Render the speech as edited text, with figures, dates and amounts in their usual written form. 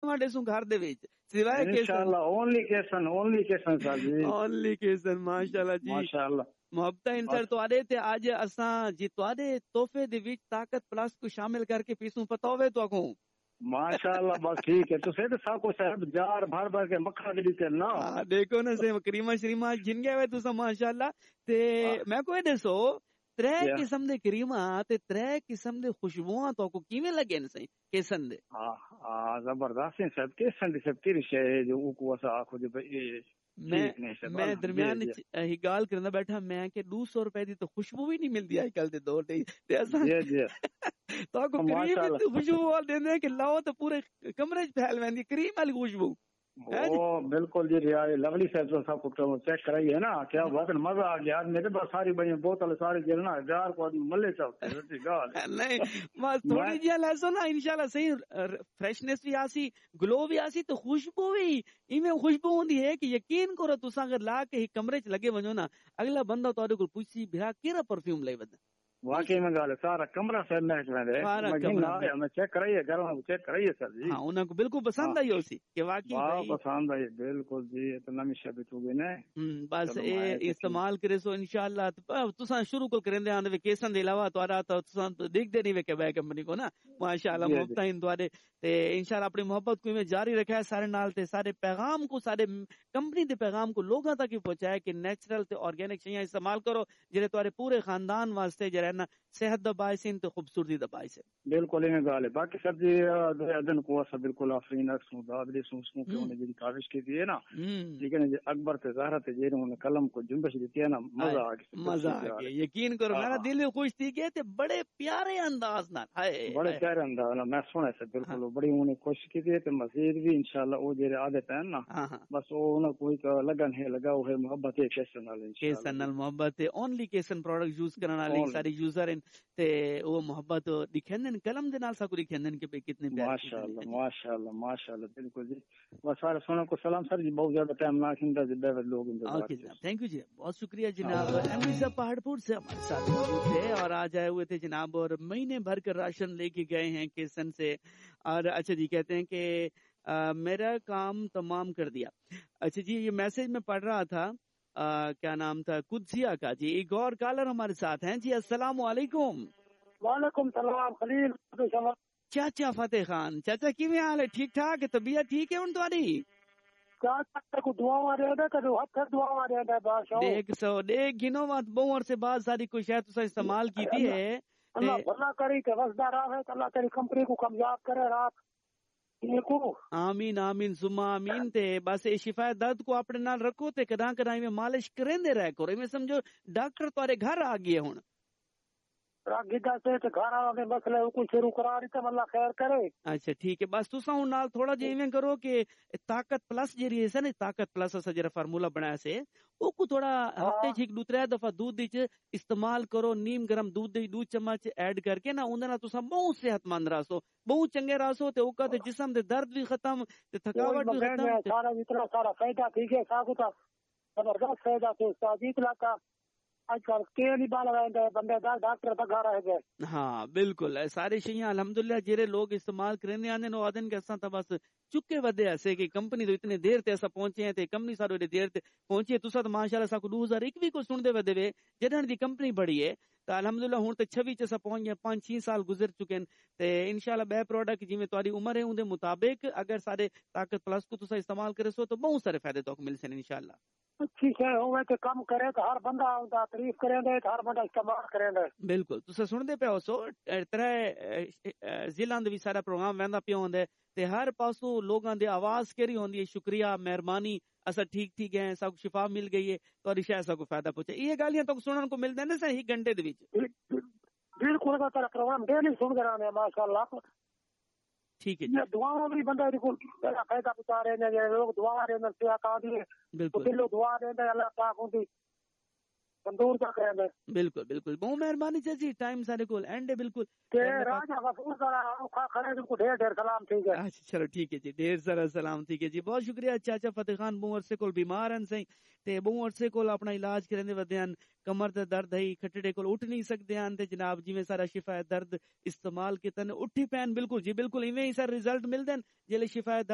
वाडे सु घर दे विच सिवाय केसन इंशाल्लाह ओनली केसन सर जी ओनली केसन माशाल्लाह जी माशाल्लाह मोहब्बत इन सर तुआडे ते अज असां जी तुआडे तोहफे दे विच ताकत प्लस को शामिल करके पीसूं पता होवे तो को माशाल्लाह बस ठीक है। तो सब कुछ जार भर भर के मक्खा दी करना देखो ना से करीमा शरीमा जिन गए वे तुसा माशाल्लाह ते मैं कोई दसो त्रै किस्म दे करीमा ते त्रै किस्म दे खुशबुआं तो को किवें लगे न सही केसन दे जबरदस्त सब केसन दी सब तेरी शे जो को असा आखो दे मैं दरम्यान ही गाल करना बैठा मैं के 200 रुपए दी तो खुशबू भी नहीं मिलती आजकल दे दौर ते असा तो को करीम दी खुशबू वाल देने के लाओ तो पूरे कमरे च फैल वेंदी करीम वाली खुशबू ओ बिल्कुल जी रिया लवली से तो सब कुछ चेक कराई है ना क्या बहुत मजा आ गया मेरे पास सारी बनी बोतल सारी गिरना जार को मल्ले चलते गाल नहीं बस थोड़ी जी लैसो ना इंशाल्लाह सही फ्रेशनेस भी आसी ग्लो भी आसी तो खुशबू भी इमें खुशबू होंदी है कि यकीन करो तुसा अगर ला के ही कमरे च लगे वनो ना अगला बंदा तोरे को पूछी भैया केरा परफ्यूम ले वद वाकई में गाल सारा कमरा से मैच में मैं चेक कराइए घर में चेक कराइए सर जी हाँ उनको बिल्कुल पसंद आई होसी कि वाकई पसंद आई बिल्कुल जी ये तो नमी शबीत हो गई ना बस ये इस्तेमाल करे सो इंशाल्लाह तुसा शुरू को करेंदे आने वे केसन दे अलावा तोरा तो तुसा देख दे नहीं वे के बै कंपनी को ना माशाल्लाह मोहब्बत इन द्वारे ते इंशाल्लाह अपनी मोहब्बत को में जारी रखा है सारे नाल ते सारे पैगाम को सारे कंपनी दे पैगाम को लोगों तक ही पहुंचाए कि नेचुरल ते ऑर्गेनिक चीजें इस्तेमाल करो जेरे तुम्हारे पूरे खानदान वास्ते जरा ना सेहत दबाई से तो खूबसूरती दबाई से बिल्कुल इन्हें गाल है बाकी सर जी अदन को असा बिल्कुल आफरीन अक्सू दादरी सूसू के उन्हें जी काविश की थी है ना ठीक है ना अकबर ते ज़हरा ते जेरे उन्हें कलम को जुम्बश दी है ना मजा आ गया यकीन करो मेरा दिल खुश थी गए थे बड़े प्यारे अंदाज ना बड़े प्यारे अंदाज ना मैं सुना से बिल्कुल बड़ी उन्हें कोशिश की थी तो मजीद भी इंशाल्लाह वो जेरे आदत है ना बस वो उन्हें कोई लगन है लगाओ है मोहब्बत है केसन नाल मोहब्बत है ओनली केसन प्रोडक्ट यूज करने वाले सारे यूजर ते वो मोहब्बत दिखेंदन कलम दे नाल साकू दिखेंदन के कितने प्यारे माशाल्लाह माशाल्लाह माशाल्लाह बिल्कुल जी बस सारे सुनो को सलाम सर जी बहुत ज्यादा टाइम ना खिंदा जिद्दा लोग ओके जनाब थैंक यू जी बहुत शुक्रिया जनाब एमडी साहब पहाड़पुर से हमारे साथ मौजूद थे और आज आए हुए थे जनाब और महीने भर कर राशन लेके गए हैं केसन से और अच्छा जी कहते हैं कि मेरा काम तमाम कर दिया अच्छा जी ये मैसेज में पढ़ रहा था क्या नाम था कुदसिया का जी एक और कॉलर हमारे साथ हैं जी अस्सलाम वालेकुम वालेकुम सलाम खलील चाचा फतेह खान चाचा किवें हाल है ठीक ठाक है तबीयत ठीक है उन तुम्हारी चाचा को दुआ रहता कदो हथ दुआ रहता बादशाह देख सो देख गिनो मत बहु से बाद सारी कुछ शायद तुसा इस्तेमाल की थी है अल्लाह भला करी के वसदा रहे अल्लाह तेरी कंपनी को कामयाब करे रात आमीन आमीन सुमा आमीन ते बस ये शिफा दर्द को अपने नाल रखो ते कदा कदा में मालिश करेंदे रह करो में समझो डॉक्टर तुम्हारे घर आ गए हुन अच्छा ठीक है बस तुसा हुन नाल थोड़ा जे इवें करो कि ताकत प्लस जेरी है ना ताकत प्लस असा जरा फार्मूला बनाया से ओ को थोड़ा हफ्ते च 2-3 दफा दूध च इस्तेमाल करो नीम गरम दूध 2 चम्मच ऐड करके ना उंदे ना तुसा बहुत सेहतमंद रहो बहुत चंगे रहो ते ओका ते जिस्म दे दर्द भी खत्म ते थकावट भी खत्म सारा इतना सारा फायदा ठीक है सागु ता जबरदस्त फायदा से साजिद लाका आजकल के नहीं बाल बंदे डॉक्टर तक रह गए हाँ बिल्कुल सारी चीजें अल्हम्दुलिल्लाह जेरे लोग इस्तेमाल करने आने नो आदन के असा बस चुके वधे ऐसे कि कंपनी तो इतने देर ते असा पहुंचे हैं ते कंपनी सारो देर ते पहुंची है तुसा तो माशाल्लाह साको 2021 को सुनदे वधे वे जडन दी कंपनी बड़ी है तो अल्हम्दुलिल्लाह हुन ते 26 च असा पहुंच गए 5-6 साल गुजर चुके हैं ते इंशाल्लाह बे प्रोडक्ट जिवें तुम्हारी उम्र है उनके मुताबिक अगर सारे ताकत प्लस को तुसा इस्तेमाल करे सो तो बहुत सारे फायदे तो मिल सन इंशाल्लाह अच्छी शे होवे ते कम करे तो हर बंदा उनका तारीफ करेंदे हर बंदा इस्तेमाल करेंदे बिल्कुल तुसा सुनदे पे हो सो त्रै जिला दे भी सारा प्रोग्राम वेंदा पियो होंदे ते हर पासों लोगां दी आवाज केरी होंदी है शुक्रिया मेहरबानी असा ठीक ठीक है सब शिफा मिल गई है तो शायद सबको फायदा पहुंचे ये गालियां तो सुनने को मिलदे ने सही घंटे दे विच बिल्कुल का तेरा प्रोग्राम डेली सुन रहा है माशाल्लाह ठीक है दुआओं भी बंदा बड़ा फायदा पहुंचा रहे हैं लोग दुआ रहे हैं सेवा का दी तो दिलो दुआ देंदे अल्लाह पाक उनकी मंजूर का करेंदे बिल्कुल बिल्कुल बहुत मेहरबानी चाची टाइम सारे को एंड है बिल्कुल ते राजा गफूर करा खड़े को ढेर सलाम ठीक है अच्छा चलो ठीक है जी ढेर सारा सलाम ठीक है जी बहुत शुक्रिया चाचा फतेह खान बहुत अरसे कोल बीमार हैं सही ते बहुत अरसे कोल अपना इलाज करने वदे हैं कमर ते दर्द है खटड़े कोल उठ नहीं सकते हैं ते जनाब जिवें सारा शिफा दर्द इस्तेमाल कितन उठी पैन बिल्कुल जी बिल्कुल इवें ही सर रिजल्ट मिलदे हैं जेले शिफा